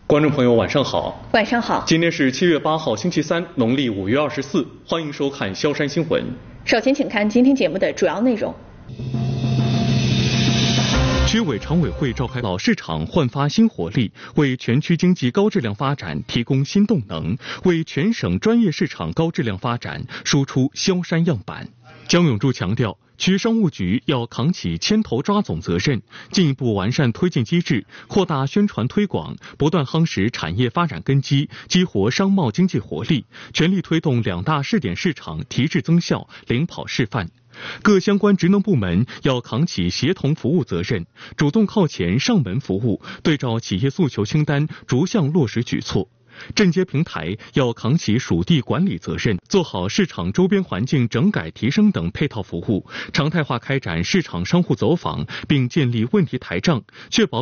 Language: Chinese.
观众朋友，晚上好。 晚上好。 今天是7月8号，星期三，农历5月24。欢迎收看萧山新闻。 首先，请看今天节目的主要内容。 区委常委会召开老市场焕发新活力，为全区经济高质量发展提供新动能，为全省专业市场高质量发展输出萧山样板。姜永柱强调，区商务局要扛起牵头抓总责任，进一步完善推进机制，扩大宣传推广，不断夯实产业发展根基，激活商贸经济活力，全力推动2大试点市场提质增效，领跑示范。各相关职能部门要扛起协同服务责任，主动靠前上门服务，对照企业诉求清单逐项落实举措。镇街平台要扛起属地管理责任，做好市场周边环境整改提升等配套服务，常态化开展市场商户走访，并建立问题台账，确保